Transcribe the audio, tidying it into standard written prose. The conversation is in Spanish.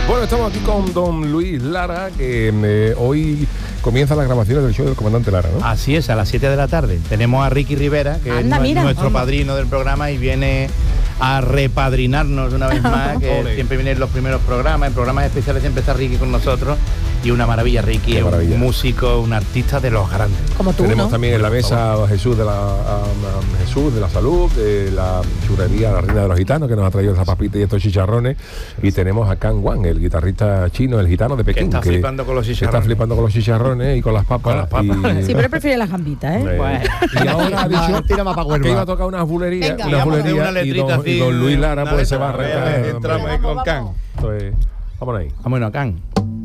Bueno, estamos aquí con don Luis Lara, que hoy comienzan las grabaciones del show del comandante Lara, ¿no? Así es, a las 7 de la tarde. Tenemos a Ricky Rivera, que Anda, es mira, nuestro padrino del programa y viene a repadrinarnos una vez más, que siempre viene en los primeros programas, en programas especiales siempre está Ricky con nosotros. Y una maravilla, Ricky, es un músico, un artista de los grandes. Como tú, Tenemos ¿no? también en la mesa a Jesús de la Salud, de la churrería La Reina de los Gitanos, que nos ha traído esa papita y estos chicharrones. Y tenemos a Can Wan, el guitarrista chino, el gitano de Pekín. Que está flipando con los chicharrones. Está flipando con los chicharrones y con las papas. Sí, pero prefiere las gambitas, ¿eh? Bueno. Y ahora ha dicho que iba a tocar unas bulerías, Una letrita y don Luis Lara pues se va a arreglar. arreglar. Entramos con Can. Entonces, vámonos ahí. Vámonos a Can.